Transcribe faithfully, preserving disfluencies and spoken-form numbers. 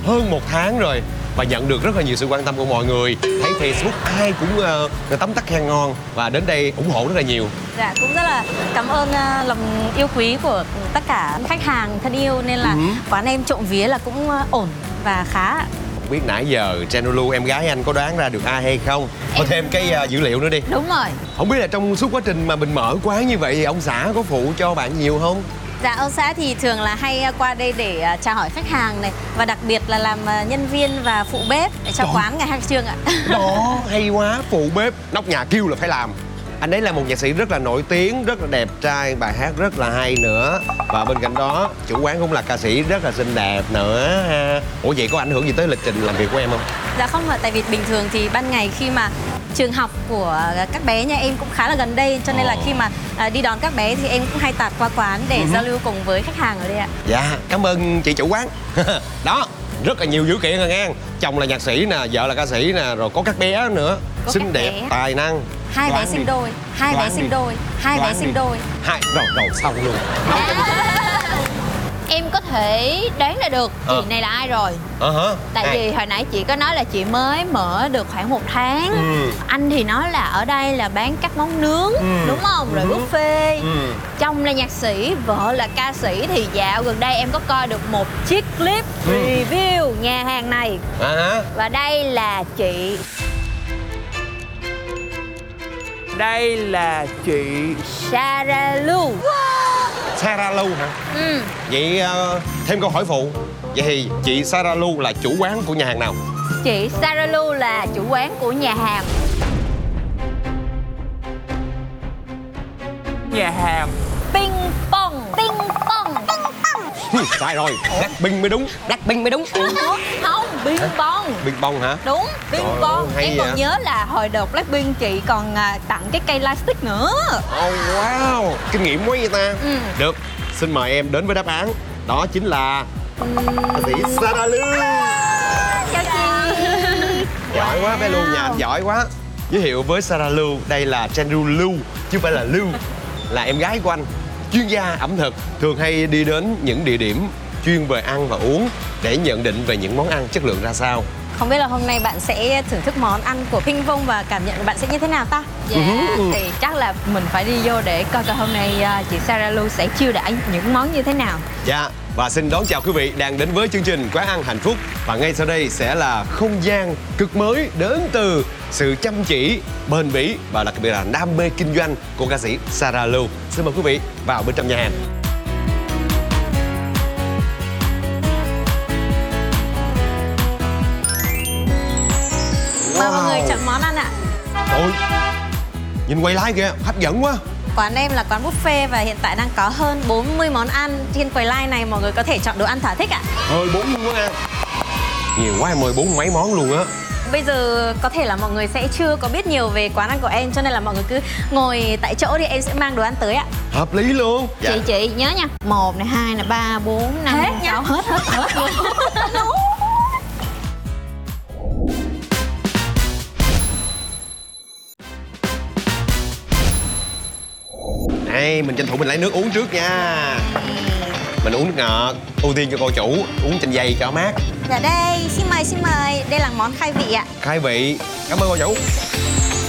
hơn một tháng rồi và nhận được rất là nhiều sự quan tâm của mọi người. Thấy Facebook ai cũng uh, tấm tắc khen ngon và đến đây ủng hộ rất là nhiều. Dạ, cũng rất là cảm ơn uh, lòng yêu quý của tất cả khách hàng thân yêu, nên là ừ. quán em trộm vía là cũng uh, ổn và khá. Không biết nãy giờ Jennilu em gái anh có đoán ra được ai hay không? Có em... thêm cái uh, dữ liệu nữa đi. Đúng rồi. Không biết là trong suốt quá trình mà mình mở quán như vậy thì ông xã có phụ cho bạn nhiều không? Dạ, ông xã thì thường là hay qua đây để chào hỏi khách hàng này, và đặc biệt là làm nhân viên và phụ bếp để cho đó. Quán ngày khai trương ạ. Đó, hay quá, phụ bếp, nóc nhà kêu là phải làm. Anh ấy là một nhạc sĩ rất là nổi tiếng, rất là đẹp trai, bài hát rất là hay nữa. Và bên cạnh đó, chủ quán cũng là ca sĩ rất là xinh đẹp nữa ha. Ủa vậy có ảnh hưởng gì tới lịch trình làm việc của em không? Dạ không ạ, tại vì bình thường thì ban ngày khi mà trường học của các bé nhà em cũng khá là gần đây, cho nên là khi mà à, đi đón các bé thì em cũng hay tạt qua quán để uh-huh. giao lưu cùng với khách hàng ở đây ạ. Dạ, cảm ơn chị chủ quán. Đó, rất là nhiều dữ kiện rồi nghe. Chồng là nhạc sĩ nè, vợ là ca sĩ nè, rồi có các bé nữa, có xinh đẹp, bé. Tài năng. Hai bé sinh đôi, hai bé sinh đôi, hai bé sinh đôi. Hai, rồi, rồi, xong luôn. Em có thể đoán ra được chị à. này là ai rồi. à, hả? Tại ai? vì hồi nãy chị có nói là chị mới mở được khoảng một tháng. ừ. Anh thì nói là ở đây là bán các món nướng, ừ. đúng không? Rồi ừ. buffet. ừ. Chồng là nhạc sĩ, vợ là ca sĩ. Thì dạo gần đây em có coi được một chiếc clip ừ. review nhà hàng này. à. Và đây là chị. Đây là chị Sarah Lưu. Sarah Lưu hả? Ừ. Vậy uh, thêm câu hỏi phụ. Vậy thì chị Sarah Lưu là chủ quán của nhà hàng nào? Chị Sarah Lưu là chủ quán của nhà hàng Nhà hàng Ping Pong. Ping Pong. Ping Pong. Sai rồi, Blackpink mới đúng. Blackpink mới đúng. Không, Ping Pong. Ping Pong hả? Đúng, Ping Pong. Em còn vậy? Nhớ là hồi đợt Blackpink chị còn à, tặng cái cây lightstick nữa. Oh wow, kinh nghiệm quá vậy ta. ừ. Được, xin mời em đến với đáp án. Đó chính là ca sĩ Sarah Lưu. Chào chị. Giỏi quá bé Lưu, nhà anh giỏi quá. Giới thiệu với Sarah Lưu, đây là Jennilu Lưu chứ không phải là Lưu, là em gái của anh, chuyên gia ẩm thực, thường hay đi đến những địa điểm chuyên về ăn và uống để nhận định về những món ăn chất lượng ra sao. Không biết là hôm nay bạn sẽ thưởng thức món ăn của Ping Pong và cảm nhận của bạn sẽ như thế nào ta? Dạ, uh-huh. thì chắc là mình phải đi vô để coi coi hôm nay chị Sarah Lưu sẽ chiêu đãi những món như thế nào. Dạ, và xin đón chào quý vị đang đến với chương trình Quán ăn hạnh phúc. Và ngay sau đây sẽ là không gian cực mới đến từ sự chăm chỉ, bền bỉ và đặc biệt là đam mê kinh doanh của ca sĩ Sarah Lưu. Xin mời quý vị vào bên trong nhà hàng. Mời mọi người chọn món ăn ạ. Ôi, nhìn quay lái kìa, hấp dẫn quá. Quán em là quán buffet và hiện tại đang có hơn bốn mươi món ăn. Trên quầy line này mọi người có thể chọn đồ ăn thỏa thích ạ. Hơi bốn mươi món ăn. Nhiều quá, em mời bốn mấy món luôn á. Bây giờ có thể là mọi người sẽ chưa có biết nhiều về quán ăn của em, cho nên là mọi người cứ ngồi tại chỗ thì em sẽ mang đồ ăn tới ạ. Hợp lý luôn. Dạ. Chị chị nhớ nha. Một này, hai này, ba, bốn, năm, sáu, hết hết hết luôn. Đây, mình tranh thủ mình lấy nước uống trước nha. Mình uống nước ngọt, ưu tiên cho cô chủ, uống chanh dây cho mát. Dạ đây, xin mời, xin mời. Đây là món khai vị ạ. Khai vị, cảm ơn cô chủ.